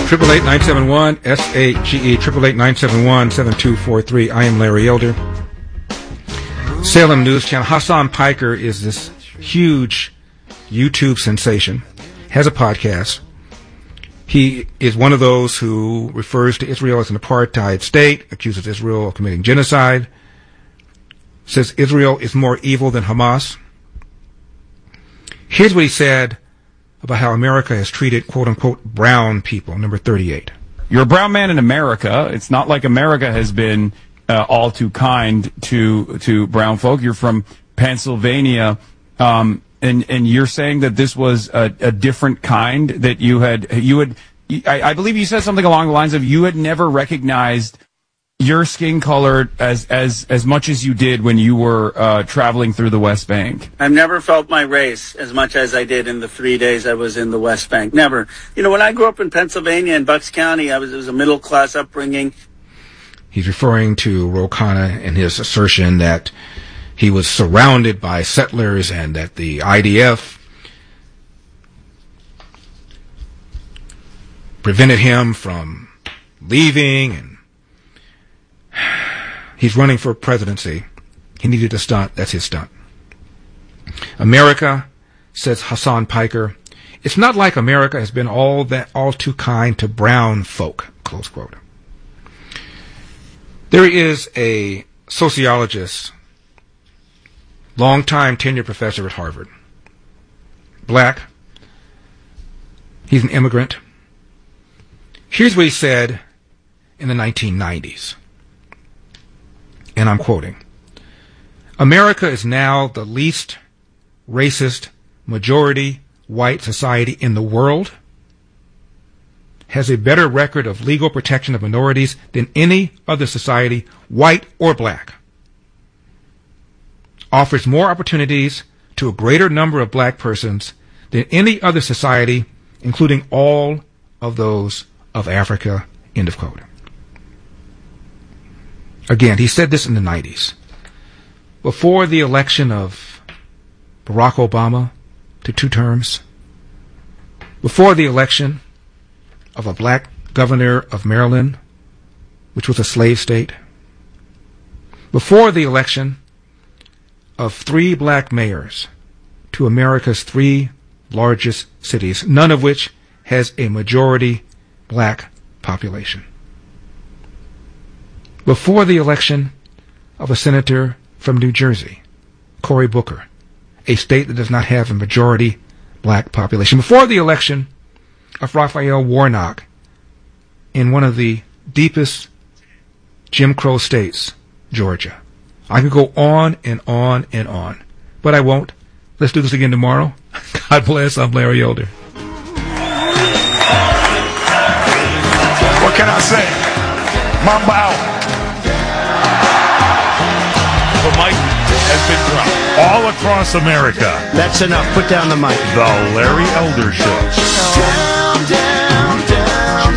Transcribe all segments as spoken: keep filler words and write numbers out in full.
Triple eight nine seven one S A G E triple eight nine seven one seven two four three. I am Larry Elder. Salem News Channel. Hassan Piker is this huge YouTube sensation. Has a podcast. He is one of those who refers to Israel as an apartheid state, accuses Israel of committing genocide, says Israel is more evil than Hamas. Here's what he said about how America has treated, quote-unquote, brown people, number thirty-eight. You're a brown man in America. It's not like America has been uh, all too kind to to brown folk. You're from Pennsylvania, um, and and you're saying that this was a, a different kind, that you had, you had, I, I believe you said something along the lines of you had never recognized your skin color as as as much as you did when you were uh, traveling through the West Bank. I've never felt my race as much as I did in the three days I was in the West Bank. Never. You know, when I grew up in Pennsylvania in Bucks County, I was it was a middle class upbringing. He's referring to Ro Khanna and his assertion that he was surrounded by settlers and that the I D F prevented him from leaving, and he's running for presidency. He needed a stunt. That's his stunt. America, says Hassan Piker, it's not like America has been all that all too kind to brown folk, close quote. There is a sociologist, longtime tenured professor at Harvard, black. He's an immigrant. Here's what he said in the nineteen nineties. And I'm quoting, America is now the least racist majority white society in the world, has a better record of legal protection of minorities than any other society, white or black, offers more opportunities to a greater number of black persons than any other society, including all of those of Africa, end of quote. Again, he said this in the nineties. Before the election of Barack Obama to two terms, before the election of a black governor of Maryland, which was a slave state, before the election of three black mayors to America's three largest cities, none of which has a majority black population. Before the election of a senator from New Jersey, Cory Booker, a state that does not have a majority black population. Before the election of Raphael Warnock in one of the deepest Jim Crow states, Georgia. I could go on and on and on, but I won't. Let's do this again tomorrow. God bless. I'm Larry Elder. What can I say? Mamba out. The mic has been dropped all across America. That's enough. Put down the mic. The Larry Elder Show. Down, down, down,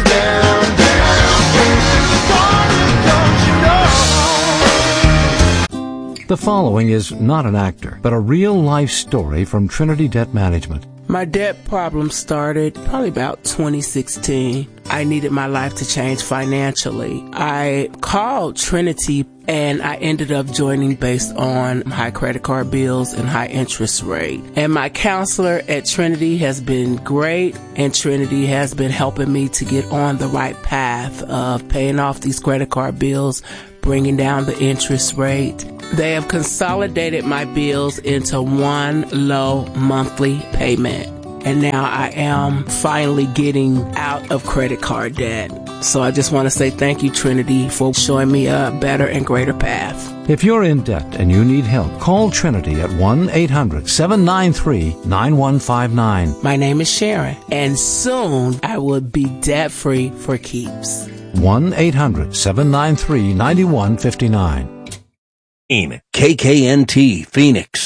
down, down. The following is not an actor, but a real-life story from Trinity Debt Management. My debt problem started probably about twenty sixteen. I needed my life to change financially. I called Trinity and I ended up joining based on high credit card bills and high interest rate. And my counselor at Trinity has been great, and Trinity has been helping me to get on the right path of paying off these credit card bills, bringing down the interest rate. They have consolidated my bills into one low monthly payment. And now I am finally getting out of credit card debt. So I just want to say thank you, Trinity, for showing me a better and greater path. If you're in debt and you need help, call Trinity at one eight hundred seven nine three nine one five nine. My name is Sharon, and soon I will be debt-free for keeps. one eight hundred seven nine three nine one five nine. K K N T Phoenix.